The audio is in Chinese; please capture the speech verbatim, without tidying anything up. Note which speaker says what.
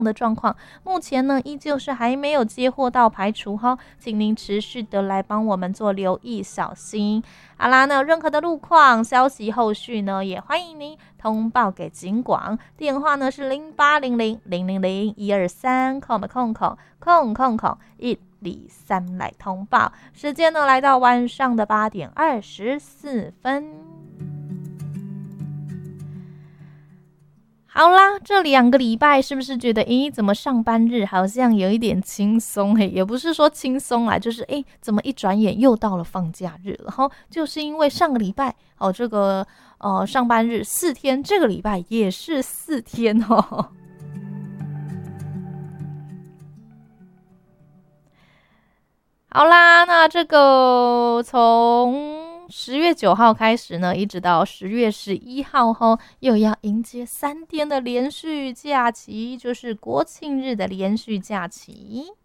Speaker 1: 的状况，目前呢依旧是还没有接获到排除哈，请您持续的来帮我们做留意小心。好啦，那有任何的路况消息后续呢，也欢迎您通报给警广，电话呢是零八零零零零零一二三空空空空空空一零三来通报。时间呢来到晚上的八点二十四分。好啦，这两个礼拜是不是觉得诶怎么上班日好像有一点轻松？诶也不是说轻松啦，就是诶怎么一转眼又到了放假日了齁，就是因为上个礼拜哦这个呃上班日四天，这个礼拜也是四天哦。好啦，那这个从十月九号开始呢，一直到十月十一号后，又要迎接三天的连续假期，就是国庆日的连续假期。